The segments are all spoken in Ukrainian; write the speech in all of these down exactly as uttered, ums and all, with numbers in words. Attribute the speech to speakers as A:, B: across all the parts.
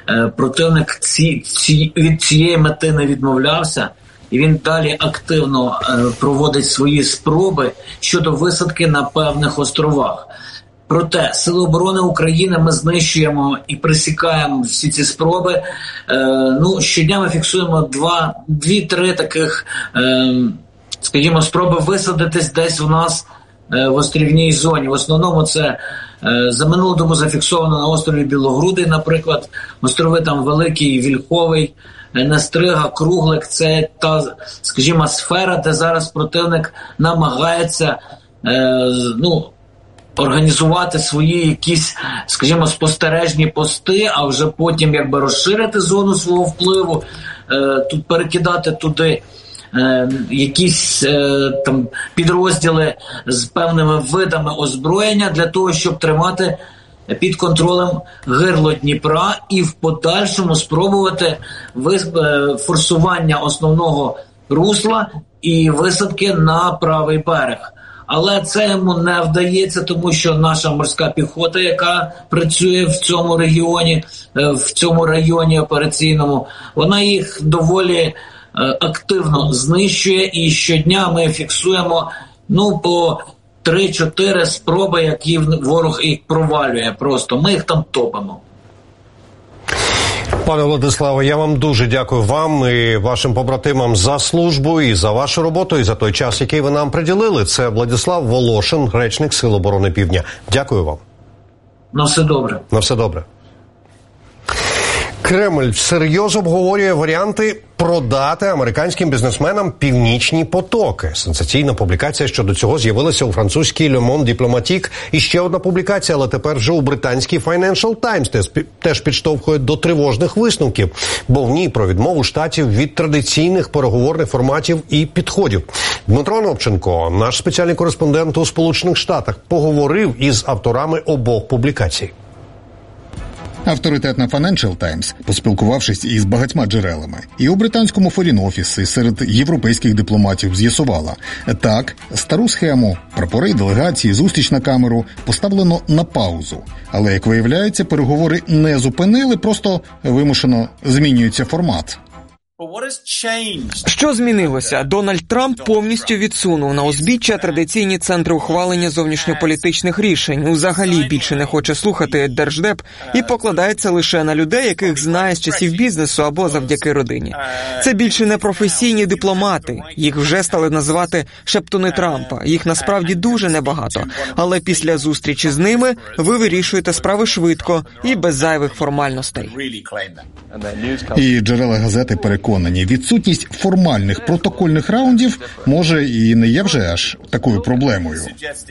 A: противник ці, ці, від цієї мети не відмовлявся, і він далі активно проводить свої спроби щодо висадки на певних островах. Проте Сили оборони України ми знищуємо і пресікаємо всі ці спроби. Е, ну, щодня ми фіксуємо два, дві-три таких, е, скажімо, спроби висадитись десь у нас е, в острівній зоні. В основному це е, за минулу добу зафіксовано на острові Білогрудий, наприклад, острови там Великий, Вільховий, Нестрига, Круглик. Це та, скажімо, сфера, де зараз противник намагається, е, ну, організувати свої якісь, скажімо, спостережні пости, а вже потім якби розширити зону свого впливу, е, тут перекидати туди е, якісь е, там підрозділи з певними видами озброєння для того, щоб тримати під контролем гирло Дніпра і в подальшому спробувати форсування основного русла і висадки на правий берег. Але це йому не вдається, тому що наша морська піхота, яка працює в цьому регіоні, в цьому районі операційному, вона їх доволі активно знищує, і щодня ми фіксуємо ну по три-чотири спроби, які ворог їх провалює просто. Ми їх там топимо.
B: Пане Владиславе, я вам дуже дякую вам і вашим побратимам за службу і за вашу роботу, і за той час, який ви нам приділили. Це Владислав Волошин, речник Сил оборони Півдня. Дякую вам.
A: На все добре.
B: На все добре. Кремль всерйоз обговорює варіанти продати американським бізнесменам північні потоки. Сенсаційна публікація щодо цього з'явилася у французькій Le Monde Diplomatique. І ще одна публікація, але тепер вже у британській Financial Times теж підштовхує до тривожних висновків, бо в ній про відмову штатів від традиційних переговорних форматів і підходів. Дмитро Анопченко, наш спеціальний кореспондент у Сполучених Штатах, поговорив із авторами обох публікацій.
C: Авторитетна Financial Times, поспілкувавшись із багатьма джерелами, і у британському Foreign Office, і серед європейських дипломатів з'ясувала, так, стару схему, прапори, делегації, зустріч на камеру поставлено на паузу. Але, як виявляється, переговори не зупинили, просто вимушено змінюється формат.
D: Що змінилося? Дональд Трамп повністю відсунув на узбіччя традиційні центри ухвалення зовнішньополітичних рішень, взагалі більше не хоче слухати Держдеп і покладається лише на людей, яких знає з часів бізнесу або завдяки родині. Це більше не професійні дипломати, їх вже стали називати шептуни Трампа, їх насправді дуже небагато, але після зустрічі з ними ви вирішуєте справи швидко і без зайвих формальностей.
C: І джерела газети переконані, відсутність формальних протокольних раундів може і не є вже аж такою проблемою.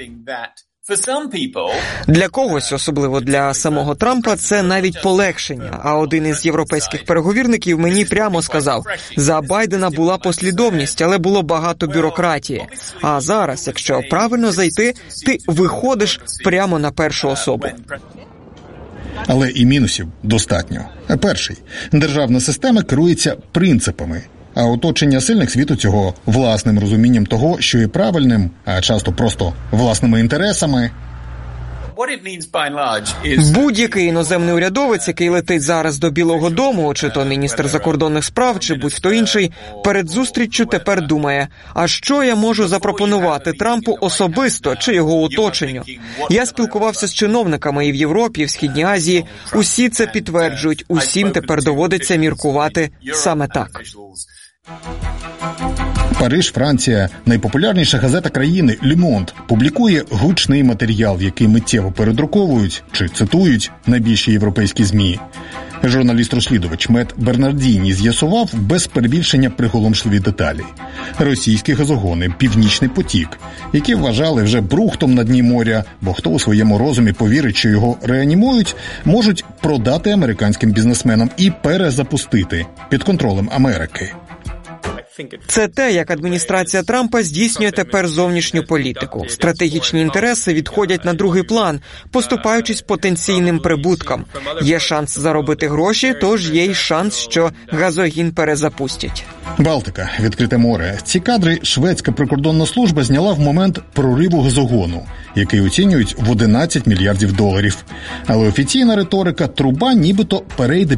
D: Для когось, особливо для самого Трампа, це навіть полегшення. А один із європейських переговірників мені прямо сказав, за Байдена була послідовність, але було багато бюрократії. А зараз, якщо правильно зайти, ти виходиш прямо на першу особу.
C: Але і мінусів достатньо. Перший. Державна система керується принципами, а оточення сильних світу цього власним розумінням того, що є правильним, а часто просто власними інтересами.
D: Будь-який іноземний урядовець, який летить зараз до Білого дому, чи то міністр закордонних справ, чи будь-хто інший, перед зустріччю тепер думає, а що я можу запропонувати Трампу особисто чи його оточенню? Я спілкувався з чиновниками і в Європі, і в Східній Азії. Усі це підтверджують, усім тепер доводиться міркувати саме так.
C: Париж, Франція, найпопулярніша газета країни «Le Monde» публікує гучний матеріал, який миттєво передруковують чи цитують найбільші європейські ЗМІ. Журналіст-розслідувач Мет Бернардіні з'ясував без перебільшення приголомшливі деталі. Російські газогони «Північний потік», які вважали вже брухтом на дні моря, бо хто у своєму розумі повірить, що його реанімують, можуть продати американським бізнесменам і перезапустити під контролем Америки.
D: Це те, як адміністрація Трампа здійснює тепер зовнішню політику. Стратегічні інтереси відходять на другий план, поступаючись потенційним прибуткам. Є шанс заробити гроші, тож є й шанс, що газогін перезапустять.
C: Балтика, відкрите море. Ці кадри шведська прикордонна служба зняла в момент прориву газогону, який оцінюють в одинадцять мільярдів доларів. Але офіційна риторика: труба нібито перейде